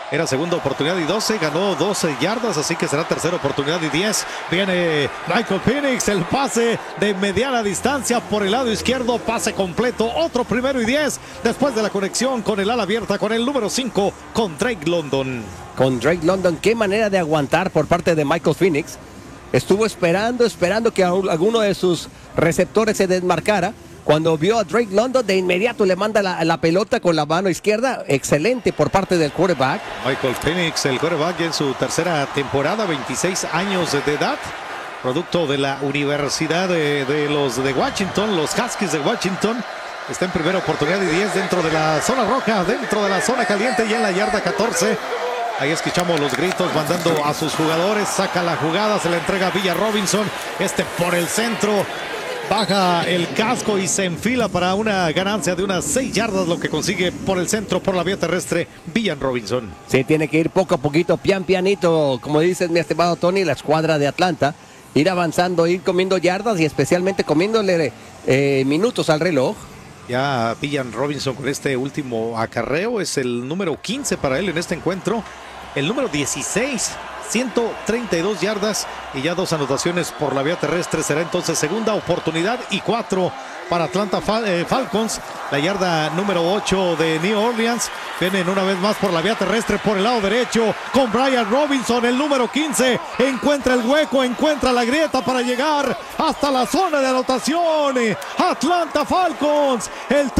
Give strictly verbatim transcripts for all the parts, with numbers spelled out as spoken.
Era segunda oportunidad y doce, ganó doce yardas, así que será tercera oportunidad y diez. Viene Michael Penix, el pase de mediana distancia por el lado izquierdo, pase completo, otro primero y diez, después de la conexión con el ala abierta, con el número cinco, con Drake London. Con Drake London, qué manera de aguantar por parte de Michael Penix. Estuvo esperando, esperando que alguno de sus receptores se desmarcara. Cuando vio a Drake London, de inmediato le manda la, la pelota con la mano izquierda. Excelente por parte del quarterback. Michael Penix, el quarterback en su tercera temporada, veintiséis años de edad. Producto de la Universidad de, de los de Washington, los Huskies de Washington. Está en primera oportunidad y diez dentro de la zona roja, dentro de la zona caliente y en la yarda catorce. Ahí escuchamos los gritos mandando a sus jugadores. Saca la jugada, se la entrega a Villan Robinson. Este por el centro. Baja el casco y se enfila para una ganancia de unas seis yardas, lo que consigue por el centro, por la vía terrestre, Villan Robinson. Sí, tiene que ir poco a poquito, pian pianito, como dices mi estimado Tony, la escuadra de Atlanta. Ir avanzando, ir comiendo yardas y especialmente comiéndole eh, minutos al reloj. Ya Villan Robinson con este último acarreo es el número quince para él en este encuentro. El número dieciséis, ciento treinta y dos yardas y ya dos anotaciones por la vía terrestre. Será entonces segunda oportunidad y cuatro para Atlanta Fal eh, Falcons. La yarda número ocho de New Orleans. Vienen una vez más por la vía terrestre por el lado derecho con Brian Robinson, el número quince. Encuentra el hueco, encuentra la grieta para llegar hasta la zona de anotación. Atlanta Falcons, el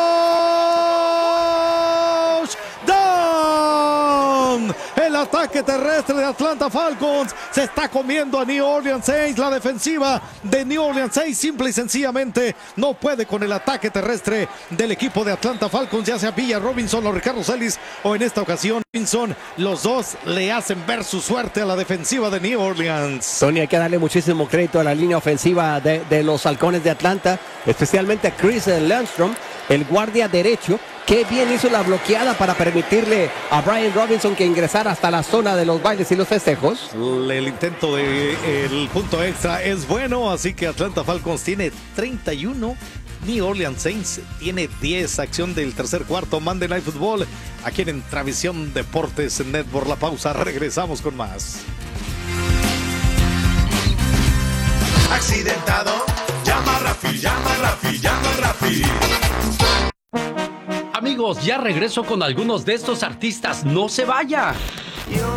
touchdown. El ataque terrestre de Atlanta Falcons se está comiendo a New Orleans Saints. La defensiva de New Orleans Saints simple y sencillamente no puede con el ataque terrestre del equipo de Atlanta Falcons, ya sea Villan Robinson o Ricardo Celis, o en esta ocasión Robinson. Los dos le hacen ver su suerte a la defensiva de New Orleans. Tony, hay que darle muchísimo crédito a la línea ofensiva de, de los halcones de Atlanta, especialmente a Chris Landstrom, el guardia derecho. Qué bien hizo la bloqueada para permitirle a Brian Robinson que ingresara hasta la zona de los bailes y los festejos. El intento del punto extra es bueno, así que Atlanta Falcons tiene treinta y uno. New Orleans Saints tiene diez. Acción del tercer cuarto, Monday Night Football, aquí en Travisión Deportes Network. La pausa, regresamos con más. Accidentado, llama a Rafi, llama a Rafi, llama a Rafi. Amigos, ya regreso con algunos de estos artistas. ¡No se vaya!